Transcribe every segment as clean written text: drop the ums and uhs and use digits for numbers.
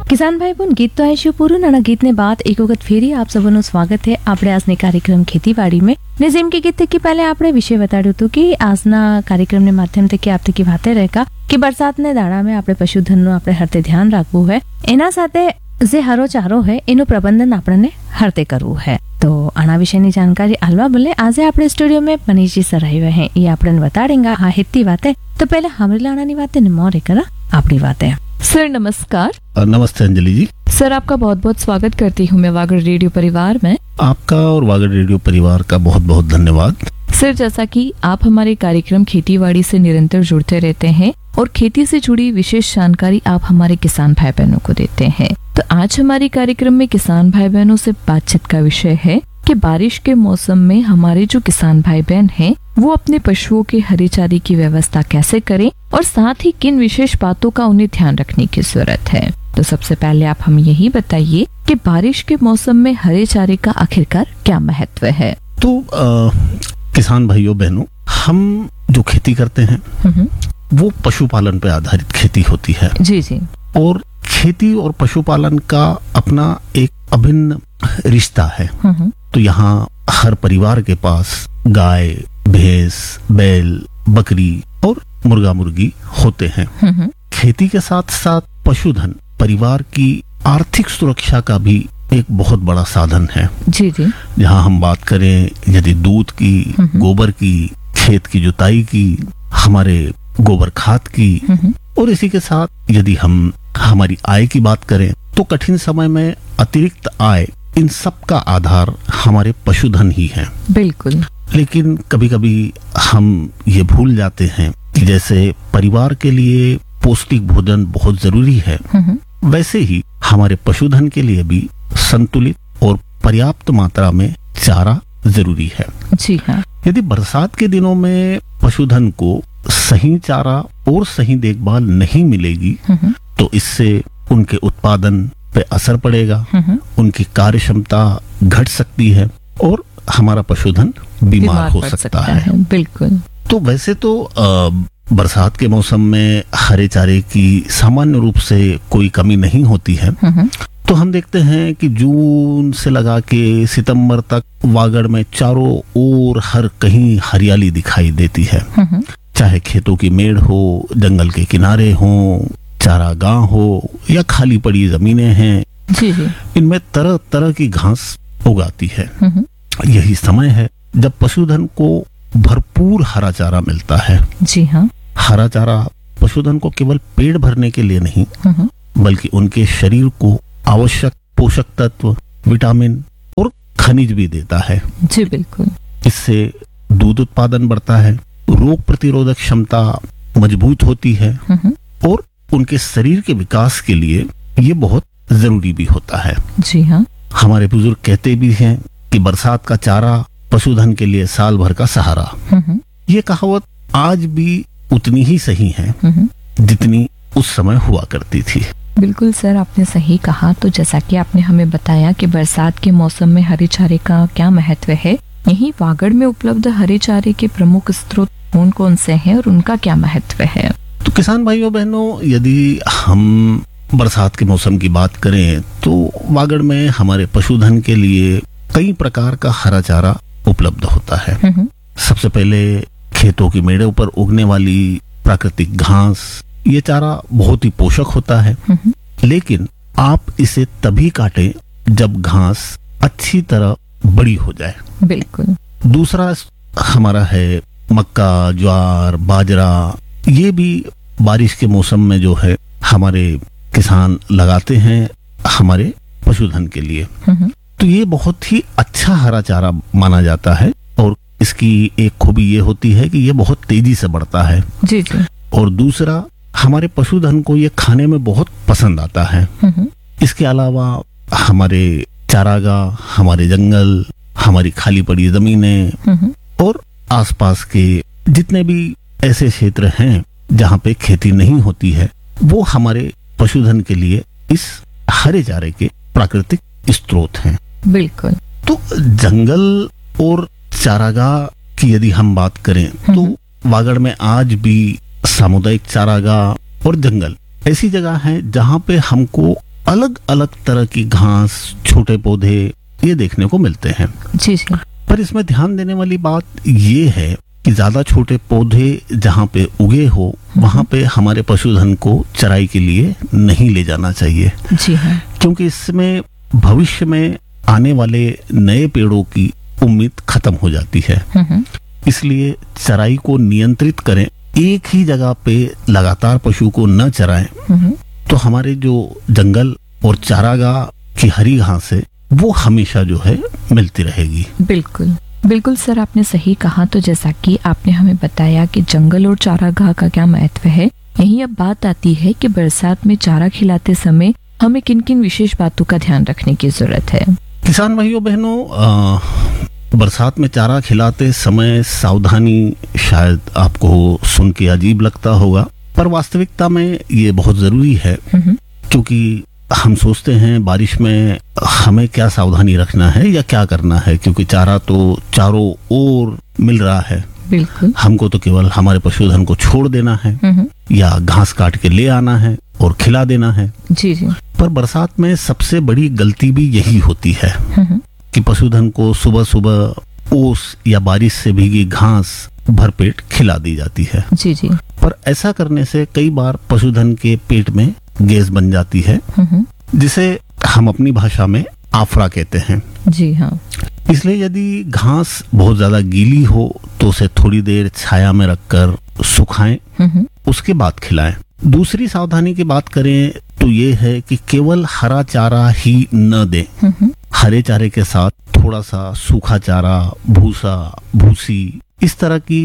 કિસાન ભાઈ બોન ગીત તો આઈશું પૂરું નાના ગીતને બાદ એક વખત ફેરી આપ સૌનું સ્વાગત છે આપણે આજની કાર્યક્રમ ખેતીવાડી में ने જેમ કે ગીત કે પહેલે આપણે વિષય બતાડ્યું હતું કે આજના કાર્યક્રમને માધ્યમથી કે આપથી વાતે રહેકા કે વરસાદને દાડામાં આપણે પશુધનનું આપણે હરતે ધ્યાન રાખવું હોય એના સાથે જે હરો ચારો હોય એનું પ્રબંધન આપણને હરતે કરવું है तो आना विषय की जानकारी आलवा बोले आज अपने स्टूडियो में मनीष जी सर आए हुए हैं ये आपने बताड़ेंगे हाँ हितती बातें तो पहले हमारी लाना की बातें मोरे करा अपनी बातें। सर नमस्कार। नमस्ते अंजलि जी। सर आपका बहुत बहुत स्वागत करती हूँ मैं वागड़ रेडियो परिवार में। आपका और वागड़ रेडियो परिवार का बहुत बहुत धन्यवाद। सर जैसा कि आप हमारे कार्यक्रम खेतीबाड़ी से निरंतर जुड़ते रहते हैं और खेती से जुड़ी विशेष जानकारी आप हमारे किसान भाई बहनों को देते हैं, तो आज हमारे कार्यक्रम में किसान भाई बहनों से बातचीत का विषय है कि बारिश के मौसम में हमारे जो किसान भाई बहन हैं वो अपने पशुओं के हरे चारे की व्यवस्था कैसे करें और साथ ही किन विशेष बातों का उन्हें ध्यान रखने की जरूरत है। तो सबसे पहले आप हमें यही बताइए कि बारिश के मौसम में हरे चारे का आखिरकार क्या महत्व है। तो किसान भाइयों बहनों, हम जो खेती करते हैं वो पशुपालन पे आधारित खेती होती है। जी जी। और खेती और पशुपालन का अपना एक अभिन्न रिश्ता है। तो यहाँ हर परिवार के पास गाय, भैंस, बैल, बकरी और मुर्गा मुर्गी होते हैं। खेती के साथ साथ पशुधन परिवार की आर्थिक सुरक्षा का भी एक बहुत बड़ा साधन है। जी जी। जहाँ हम बात करें यदि दूध की, गोबर की, खेत की जुताई की, हमारे गोबर खाद की, और इसी के साथ यदि हम हमारी आय की बात करें तो कठिन समय में अतिरिक्त आय, इन सब का आधार हमारे पशुधन ही है। बिल्कुल। लेकिन कभी कभी हम ये भूल जाते हैं कि जैसे परिवार के लिए पौष्टिक भोजन बहुत जरूरी है, वैसे ही हमारे पशुधन के लिए भी संतुलित और पर्याप्त मात्रा में चारा जरूरी है। जी हाँ। यदि बरसात के दिनों में पशुधन को सही चारा और सही देखभाल नहीं मिलेगी तो इससे उनके उत्पादन पे असर पड़ेगा, उनकी कार्य क्षमता घट सकती है और हमारा पशुधन बीमार हो सकता है। बिल्कुल। तो वैसे तो बरसात के मौसम में हरे चारे की सामान्य रूप से कोई कमी नहीं होती है। तो हम देखते हैं कि जून से लगा के सितंबर तक वागड़ में चारों ओर हर कहीं हरियाली दिखाई देती है। चाहे खेतों की मेड़ हो, जंगल के किनारे हो, चारागाह हो या खाली पड़ी जमीनें हैं, जी जी। इनमें तरह तरह की घास उगाती है। यही समय है जब पशुधन को भरपूर हरा चारा मिलता है। जी हाँ। हरा चारा पशुधन को केवल पेट भरने के लिए नहीं बल्कि उनके शरीर को आवश्यक पोषक तत्व, विटामिन और खनिज भी देता है। जी बिल्कुल। इससे दूध उत्पादन बढ़ता है, रोग प्रतिरोधक क्षमता मजबूत होती है और उनके शरीर के विकास के लिए ये बहुत जरूरी भी होता है। जी हाँ। हमारे बुजुर्ग कहते भी हैं कि बरसात का चारा पशुधन के लिए साल भर का सहारा। ये कहावत आज भी उतनी ही सही है जितनी उस समय हुआ करती थी। बिल्कुल सर, आपने सही कहा। तो जैसा कि आपने हमें बताया कि बरसात के मौसम में हरे चारे का क्या महत्व है, यही वागड़ में उपलब्ध हरे चारे के प्रमुख स्रोत कौन कौन से हैं और उनका क्या महत्व है। तो किसान भाइयों बहनों, यदि हम बरसात के मौसम की बात करें तो वागड़ में हमारे पशुधन के लिए कई प्रकार का हरा चारा उपलब्ध होता है। सबसे पहले खेतों की मेड़ों पर उगने वाली प्राकृतिक घास, ये चारा बहुत ही पोषक होता है। लेकिन आप इसे तभी काटें जब घास अच्छी तरह बड़ी हो जाए। बिल्कुल। दूसरा हमारा है मक्का, ज्वार, बाजरा, ये भी बारिश के मौसम में जो है हमारे किसान लगाते हैं हमारे पशुधन के लिए। तो ये बहुत ही अच्छा हरा चारा माना जाता है और इसकी एक खूबी ये होती है कि ये बहुत तेजी से बढ़ता है। जी जी। और दूसरा, हमारे पशुधन को ये खाने में बहुत पसंद आता है। इसके अलावा हमारे चारागाह, हमारे जंगल, हमारी खाली पड़ी जमीनें और आसपास के जितने भी ऐसे क्षेत्र हैं जहाँ पे खेती नहीं होती है, वो हमारे पशुधन के लिए इस हरे चारे के प्राकृतिक स्रोत हैं। बिल्कुल। तो जंगल और चारागाह की यदि हम बात करें तो वागड़ में आज भी सामुदायिक चारागाह और जंगल ऐसी जगह है जहाँ पे हमको अलग अलग तरह की घास, छोटे पौधे ये देखने को मिलते हैं। जी जी। पर इसमें ध्यान देने वाली बात ये है कि ज्यादा छोटे पौधे जहाँ पे उगे हो वहाँ पे हमारे पशुधन को चराई के लिए नहीं ले जाना चाहिए। जी हाँ। क्योंकि इसमें भविष्य में आने वाले नए पेड़ों की उम्मीद खत्म हो जाती है। इसलिए चराई को नियंत्रित करें, एक ही जगह पे लगातार पशु को न चराएं, तो हमारे जो जंगल और चारागाह की हरी घास है वो हमेशा जो है मिलती रहेगी। बिल्कुल बिल्कुल सर, आपने सही कहा। तो जैसा कि आपने हमें बताया कि जंगल और चारागाह का क्या महत्व है, यही अब बात आती है कि बरसात में चारा खिलाते समय हमें किन किन विशेष बातों का ध्यान रखने की जरूरत है। किसान भाइयों बहनों, बरसात में चारा खिलाते समय सावधानी शायद आपको सुन के अजीब लगता होगा, पर वास्तविकता में ये बहुत जरूरी है। क्योंकि हम सोचते हैं बारिश में हमें क्या सावधानी रखना है या क्या करना है, क्योंकि चारा तो चारों ओर मिल रहा है। बिल्कुल। हमको तो केवल हमारे पशुधन को छोड़ देना है या घास काट के ले आना है और खिला देना है। जी जी। पर बरसात में सबसे बड़ी गलती भी यही होती है कि पशुधन को सुबह सुबह ओस या बारिश से भीगी घास भरपेट खिला दी जाती है। जी जी। पर ऐसा करने से कई बार पशुधन के पेट में गैस बन जाती है, जिसे हम अपनी भाषा में आफरा कहते हैं। जी हाँ। इसलिए यदि घास बहुत ज्यादा गीली हो तो उसे थोड़ी देर छाया में रखकर सुखाएं, उसके बाद खिलाएं। दूसरी सावधानी की बात करें तो ये है कि केवल हरा चारा ही न दें। हरे चारे के साथ थोड़ा सा सूखा चारा, भूसा, भूसी, इस तरह की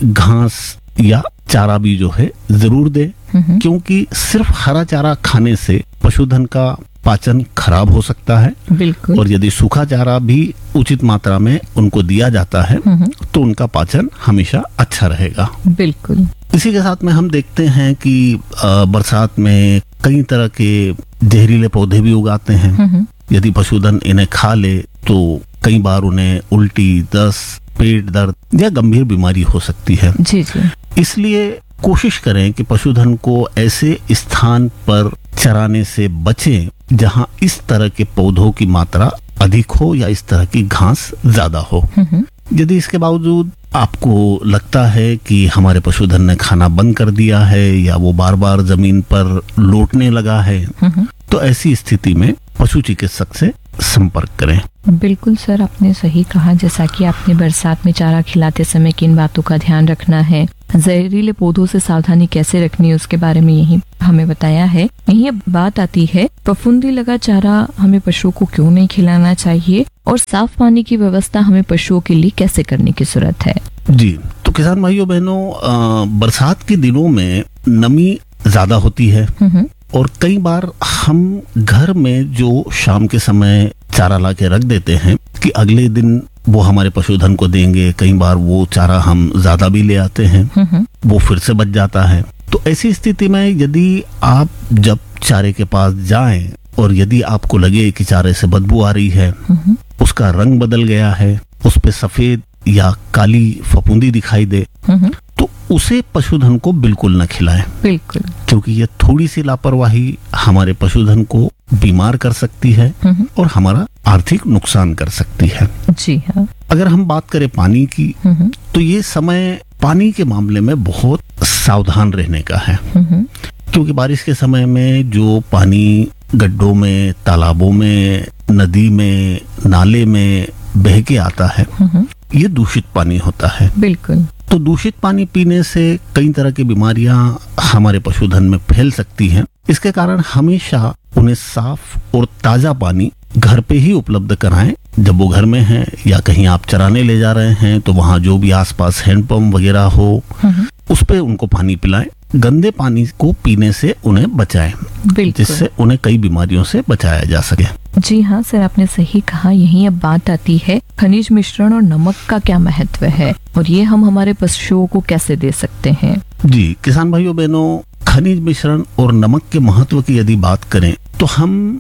घास या चारा भी जो है जरूर दे। क्योंकि सिर्फ हरा चारा खाने से पशुधन का पाचन खराब हो सकता है। बिल्कुल। और यदि सूखा चारा भी उचित मात्रा में उनको दिया जाता है तो उनका पाचन हमेशा अच्छा रहेगा। बिल्कुल। इसी के साथ में हम देखते हैं कि बरसात में कई तरह के जहरीले पौधे भी उगाते हैं। यदि पशुधन इन्हें खा ले तो कई बार उन्हें उल्टी, दस्त, पेट दर्द या गंभीर बीमारी हो सकती है। जी जी। इसलिए कोशिश करें कि पशुधन को ऐसे स्थान पर चराने से बचें जहां इस तरह के पौधों की मात्रा अधिक हो या इस तरह की घास ज्यादा हो। यदि इसके बावजूद आपको लगता है कि हमारे पशुधन ने खाना बंद कर दिया है या वो बार बार जमीन पर लौटने लगा है, तो ऐसी स्थिति में पशु चिकित्सक से संपर्क करें। बिल्कुल सर, आपने सही कहा। जैसा कि आपने बरसात में चारा खिलाते समय किन बातों का ध्यान रखना है, जहरीले पौधों से सावधानी कैसे रखनी है, उसके बारे में यही हमें बताया है। यही अब बात आती है फफूंदी लगा चारा हमें पशुओं को क्यों नहीं खिलाना चाहिए और साफ पानी की व्यवस्था हमें पशुओं के लिए कैसे करने की जरूरत है। जी, तो किसान भाइयों बहनों, बरसात के दिनों में नमी ज्यादा होती है और कई बार हम घर में जो शाम के समय चारा ला के रख देते हैं कि अगले दिन वो हमारे पशुधन को देंगे, कई बार वो चारा हम ज्यादा भी ले आते हैं, वो फिर से बच जाता है। तो ऐसी स्थिति में यदि आप जब चारे के पास जाएं और यदि आपको लगे कि चारे से बदबू आ रही है, उसका रंग बदल गया है, उस पे सफेद या काली फफूंदी दिखाई दे, तो उसे पशुधन को बिल्कुल न खिलाएं। बिल्कुल। क्योंकि ये थोड़ी सी लापरवाही हमारे पशुधन को बीमार कर सकती है और हमारा आर्थिक नुकसान कर सकती है। जी हाँ। अगर हम बात करें पानी की, तो ये समय पानी के मामले में बहुत सावधान रहने का है। क्योंकि बारिश के समय में जो पानी गड्ढों में, तालाबों में, नदी में, नाले में बह के आता है, ये दूषित पानी होता है। बिल्कुल। तो दूषित पानी पीने से कई तरह की बीमारियां हमारे पशुधन में फैल सकती हैं। इसके कारण हमेशा उन्हें साफ और ताजा पानी घर पे ही उपलब्ध कराएं। जब वो घर में हैं या कहीं आप चराने ले जा रहे हैं तो वहाँ जो भी आसपास हैंडपंप वगैरह हो, उस पे उनको पानी पिलाएं। गंदे पानी को पीने से उन्हें बचाएं, जिससे उन्हें कई बीमारियों से बचाया जा सके। जी हाँ सर, आपने सही कहा। यही अब बात आती है खनिज मिश्रण और नमक का क्या महत्व है और ये हम हमारे पशुओं को कैसे दे सकते हैं। जी किसान भाइयों बहनों, खनिज मिश्रण और नमक के महत्व की यदि बात करें तो हम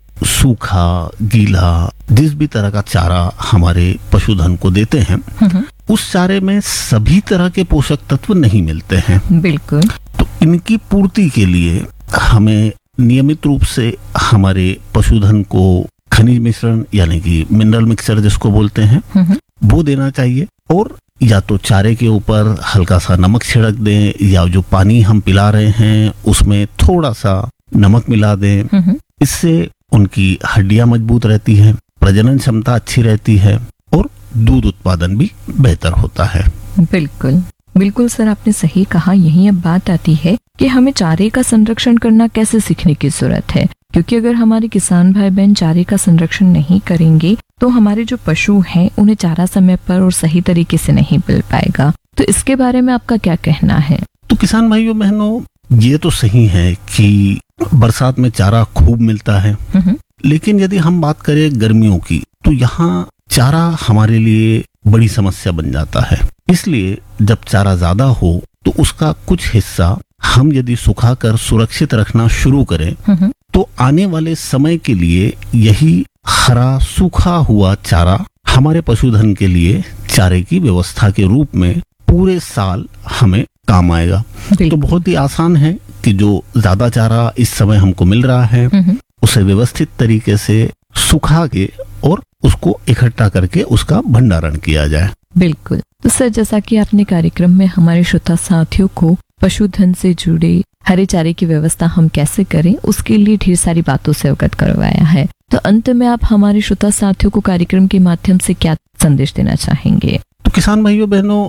सूखा, गीला, जिस भी तरह का चारा हमारे पशुधन को देते हैं, उस चारे में सभी तरह के पोषक तत्व नहीं मिलते हैं। बिल्कुल। तो इनकी पूर्ति के लिए हमें नियमित रूप से हमारे पशुधन को खनिज मिश्रण यानी कि मिनरल मिक्सचर जिसको बोलते हैं वो देना चाहिए, और या तो चारे के ऊपर हल्का सा नमक छिड़क दें, या जो पानी हम पिला रहे हैं उसमें थोड़ा सा नमक मिला दें। इससे उनकी हड्डियां मजबूत रहती हैं, प्रजनन क्षमता अच्छी रहती है और दूध उत्पादन भी बेहतर होता है। बिल्कुल बिल्कुल सर, आपने सही कहा। यही अब बात आती है कि हमें चारे का संरक्षण करना कैसे सीखने की जरूरत है, क्योंकि अगर हमारे किसान भाई बहन चारे का संरक्षण नहीं करेंगे तो हमारे जो पशु हैं उन्हें चारा समय पर और सही तरीके से नहीं मिल पाएगा। तो इसके बारे में आपका क्या कहना है? तो किसान भाइयों बहनों, ये तो सही है कि बरसात में चारा खूब मिलता है, लेकिन यदि हम बात करें गर्मियों की तो यहाँ चारा हमारे लिए बड़ी समस्या बन जाता है। इसलिए जब चारा ज्यादा हो तो उसका कुछ हिस्सा हम यदि सुखाकर सुरक्षित रखना शुरू करें तो आने वाले समय के लिए यही हरा सूखा हुआ चारा हमारे पशुधन के लिए चारे की व्यवस्था के रूप में पूरे साल हमें काम आएगा। तो बहुत ही आसान है कि जो ज्यादा चारा इस समय हमको मिल रहा है उसे व्यवस्थित तरीके से सुखा के और उसको इकट्ठा करके उसका भंडारण किया जाए। बिल्कुल। तो सर, जैसा कि आपने कार्यक्रम में हमारे श्रोता साथियों को पशुधन से जुड़े हरे चारे की व्यवस्था हम कैसे करें उसके लिए ढेर सारी बातों से अवगत करवाया है, तो अंत में आप हमारे श्रोता साथियों को कार्यक्रम के माध्यम से क्या संदेश देना चाहेंगे? तो किसान भाइयों बहनों,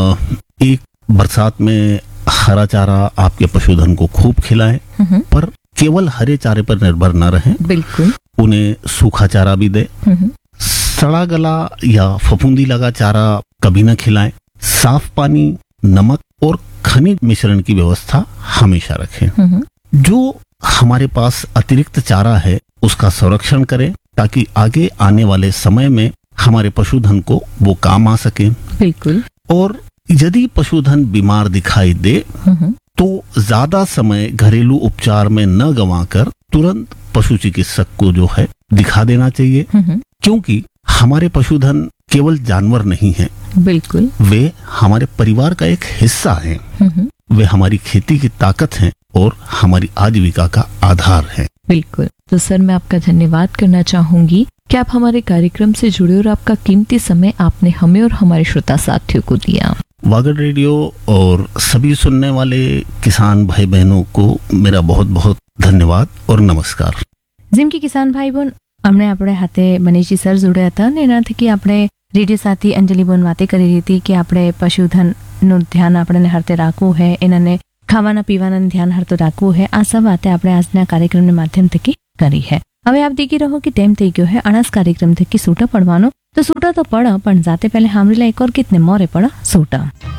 एक बरसात में हरा चारा आपके पशुधन को खूब खिलाएं, पर केवल हरे चारे पर निर्भर न रहें। बिल्कुल। उन्हें सूखा चारा भी दें, सड़ा गला या फफूंदी लगा चारा कभी न खिलाएं। साफ पानी, नमक और खनिज मिश्रण की व्यवस्था हमेशा रखें। जो हमारे पास अतिरिक्त चारा है उसका संरक्षण करें ताकि आगे आने वाले समय में हमारे पशुधन को वो काम आ सके। बिल्कुल। और यदि पशुधन बीमार दिखाई दे तो ज्यादा समय घरेलू उपचार में न गंवाकर तुरंत पशु चिकित्सक को जो है दिखा देना चाहिए, क्योंकि हमारे पशुधन केवल जानवर नहीं हैं। बिल्कुल। वे हमारे परिवार का एक हिस्सा हैं। वे हमारी खेती की ताकत हैं और हमारी आजीविका का आधार हैं। बिल्कुल। तो सर, मैं आपका धन्यवाद करना चाहूंगी कि आप हमारे कार्यक्रम से जुड़े और आपका कीमती समय आपने हमें और हमारे श्रोता साथियों को दिया। वागड़ रेडियो और सभी सुनने वाले किसान भाई बहनों को मेरा बहुत बहुत धन्यवाद और નમસ્કાર। જેમ કે કિસાન ભાઈ બોન, હમણે આપણે હાથે મનીષજી સર જોડ્યા હતા ને એનાથી કે આપણે રેડિયો સાથી અંજલિ બોન વાતે કરી રહી હતી કે આપણે પશુધનનું ધ્યાન આપણે હરતે રાખવું है, એનાને ખાવાના પીવાના ધ્યાન હરતો રાખવું है। આ सब વાતે આપણે આજના કાર્યક્રમના માધ્યમ થકી કરી है। હવે આપ દેખી રહો કે ટાઈમ થઈ ગયો है અણાસ કાર્યક્રમ થકી છૂટા પડવાનો, તો છૂટા તો પડ પણ જાતે પહેલે સાંભળેલા એક और कितने मोरे पड़ा सूटा।